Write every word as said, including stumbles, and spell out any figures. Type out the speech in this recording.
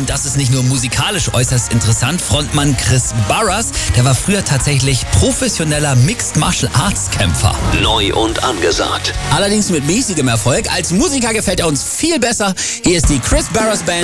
Und das ist nicht nur musikalisch äußerst interessant. Frontmann Chris Barras, der war früher tatsächlich professioneller Mixed Martial Arts Kämpfer. Neu und angesagt. Allerdings mit mäßigem Erfolg. Als Musiker gefällt er uns viel besser. Hier ist die Chris Barras Band.